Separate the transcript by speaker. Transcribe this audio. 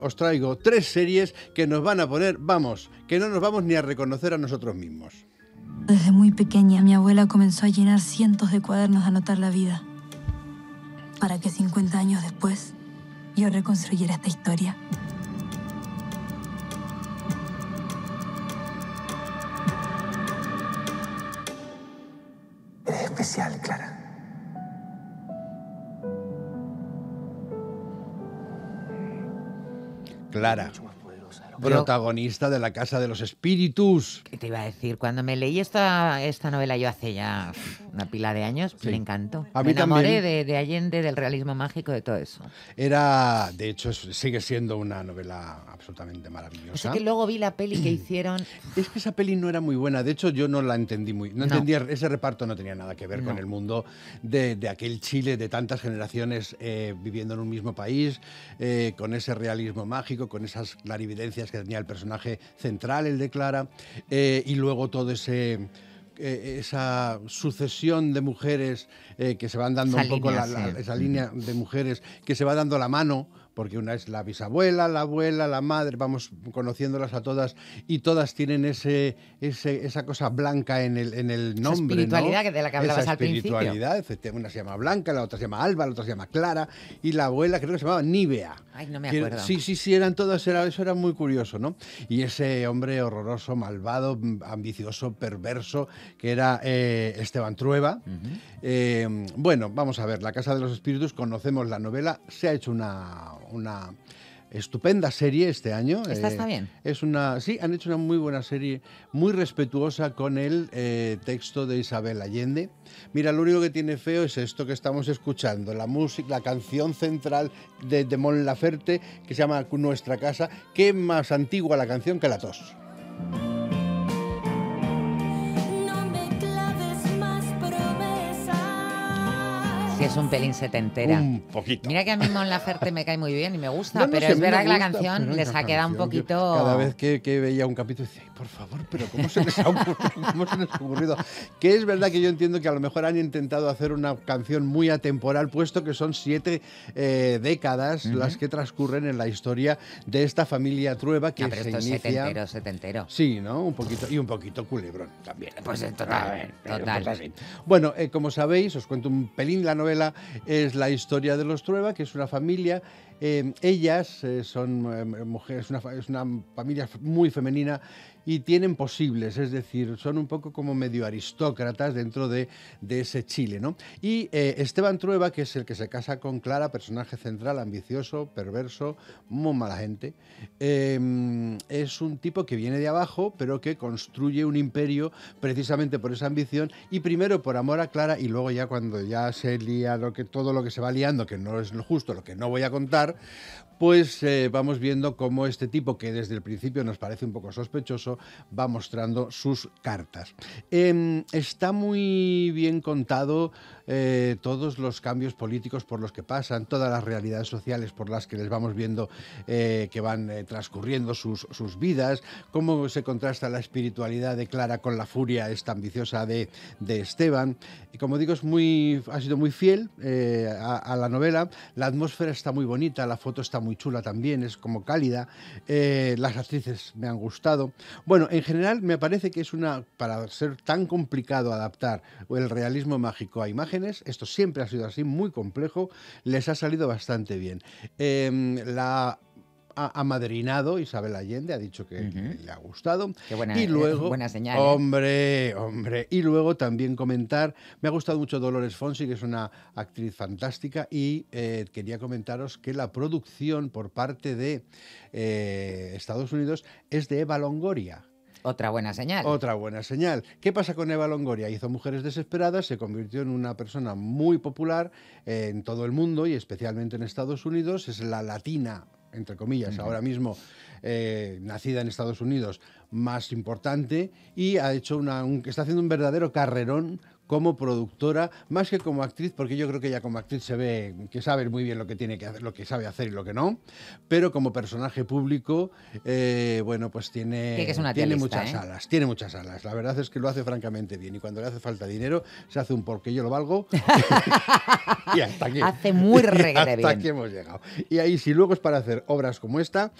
Speaker 1: os traigo 3 series que nos van a poner, vamos, que no nos vamos ni a reconocer a nosotros mismos.
Speaker 2: Desde muy pequeña, mi abuela comenzó a llenar cientos de cuadernos de anotar la vida, para que 50 años después yo reconstruyera esta historia.
Speaker 3: Eres especial, Clara.
Speaker 1: Clara, protagonista de La Casa de los Espíritus.
Speaker 4: ¿Qué te iba a decir? Cuando me leí esta novela yo hace ya una pila de años,
Speaker 1: Sí.
Speaker 4: me encantó.
Speaker 1: A
Speaker 4: Me
Speaker 1: mí
Speaker 4: enamoré
Speaker 1: también.
Speaker 4: de Allende, del realismo mágico, de todo eso.
Speaker 1: Era, de hecho, sigue siendo una novela absolutamente
Speaker 4: O
Speaker 1: maravillosa.
Speaker 4: sea que luego vi la peli que hicieron.
Speaker 1: Es que esa peli no era muy buena. De hecho, yo no la entendí muy. No
Speaker 4: No.
Speaker 1: entendía. Ese reparto no tenía nada que ver con
Speaker 4: No.
Speaker 1: el mundo de aquel Chile de tantas generaciones viviendo en un mismo país, con ese realismo mágico, con esas clarividencias que tenía el personaje central, el de Clara, y luego todo esa sucesión de mujeres que se van dando
Speaker 4: Esa
Speaker 1: un poco
Speaker 4: línea, sí.
Speaker 1: esa línea de mujeres que se va dando la mano, porque una es la bisabuela, la abuela, la madre, vamos conociéndolas a todas y todas tienen esa cosa blanca en el
Speaker 4: Esa
Speaker 1: nombre,
Speaker 4: espiritualidad
Speaker 1: ¿no?
Speaker 4: de la que hablabas
Speaker 1: esa
Speaker 4: al principio.
Speaker 1: espiritualidad, efectivamente, una se llama Blanca, la otra se llama Alba, la otra se llama Clara y la abuela creo que se llamaba Nívea.
Speaker 4: Ay, no me
Speaker 1: Que-
Speaker 4: acuerdo.
Speaker 1: Sí, eran todas, eso era muy curioso, ¿no? Y ese hombre horroroso, malvado, ambicioso, perverso, que era Esteban Trueba. Bueno, vamos a ver, La Casa de los Espíritus, conocemos la novela, se ha hecho una estupenda serie este año.
Speaker 4: Esta está bien.
Speaker 1: Sí, han hecho una muy buena serie, muy respetuosa con el texto de Isabel Allende. Mira, lo único que tiene feo es esto que estamos escuchando, la música, la canción central de Mon Laferte, que se llama Nuestra Casa, que es más antigua la canción que la tos.
Speaker 2: No me claves más promesas.
Speaker 4: Sí, es un pelín setentera.
Speaker 1: Un poquito.
Speaker 4: Mira que a mí Mon Laferte me cae muy bien y me gusta,
Speaker 1: No, no,
Speaker 4: pero
Speaker 1: sí, a
Speaker 4: es
Speaker 1: mí me
Speaker 4: verdad que la
Speaker 1: gusta,
Speaker 4: canción
Speaker 1: pero
Speaker 4: les
Speaker 1: esa
Speaker 4: ha quedado un
Speaker 1: canción, yo
Speaker 4: poquito.
Speaker 1: Cada vez que veía un capítulo decía, "Ay, por favor, pero ¿cómo se les ha ocurrido? ¿Cómo se les ha ocurrido?". Que es verdad que yo entiendo que a lo mejor han intentado hacer una canción muy atemporal, puesto que son 7 décadas las que transcurren en la historia de esta familia Trueba que
Speaker 4: No, pero
Speaker 1: se
Speaker 4: esto es
Speaker 1: inicia...
Speaker 4: setentero.
Speaker 1: Sí, ¿no? Un poquito, y un poquito culebrón también.
Speaker 4: Pues
Speaker 1: Entonces,
Speaker 4: total,
Speaker 1: a ver,
Speaker 4: total.
Speaker 1: pues así. Bueno, como sabéis, os cuento un pelín la novela, es la historia de los Trueba, que es una familia, ellas son mujeres, es una familia muy femenina y tienen posibles, es decir, son un poco como medio aristócratas dentro de ese Chile, ¿no? Y Esteban Trueba, que es el que se casa con Clara, personaje central, ambicioso, perverso, muy mala gente, es un tipo que viene de abajo, pero que construye un imperio precisamente por esa ambición y primero por amor a Clara y luego ya cuando ya se lía todo lo que se va liando, que no es lo justo, lo que no voy a contar, pues vamos viendo cómo este tipo, que desde el principio nos parece un poco sospechoso, va mostrando sus cartas. Está muy bien contado todos los cambios políticos por los que pasan, todas las realidades sociales por las que les vamos viendo que van transcurriendo sus vidas, cómo se contrasta la espiritualidad de Clara con la furia esta ambiciosa de Esteban. Y como digo, ha sido muy fiel a la novela. La atmósfera está muy bonita, la foto está muy chula también, es como cálida. Las actrices me han gustado. Bueno, en general me parece que es para ser tan complicado adaptar el realismo mágico a imágenes, esto siempre ha sido así, muy complejo, les ha salido bastante bien. La ha amadrinado Isabel Allende, ha dicho que le ha gustado.
Speaker 4: Qué buena,
Speaker 1: y luego,
Speaker 4: buena señal. ¿eh?
Speaker 1: Hombre. Y luego también comentar, me ha gustado mucho Dolores Fonsi, que es una actriz fantástica, y quería comentaros que la producción por parte de Estados Unidos es de Eva Longoria.
Speaker 4: Otra buena señal.
Speaker 1: Otra buena señal. ¿Qué pasa con Eva Longoria? Hizo Mujeres Desesperadas, se convirtió en una persona muy popular en todo el mundo y especialmente en Estados Unidos. Es la latina, entre comillas, ahora mismo nacida en Estados Unidos, más importante, y ha hecho está haciendo un verdadero carrerón como productora, más que como actriz, porque yo creo que ella como actriz se ve que sabe muy bien lo que tiene que hacer, lo que sabe hacer y lo que no, pero como personaje público, bueno, pues tiene muchas alas, tiene muchas alas. La verdad es que lo hace francamente bien, y cuando le hace falta dinero, se hace un porque yo lo valgo. Y hasta aquí.
Speaker 4: Hace muy reguete
Speaker 1: hasta
Speaker 4: bien.
Speaker 1: aquí hemos llegado. Y ahí, si luego es para hacer obras como esta,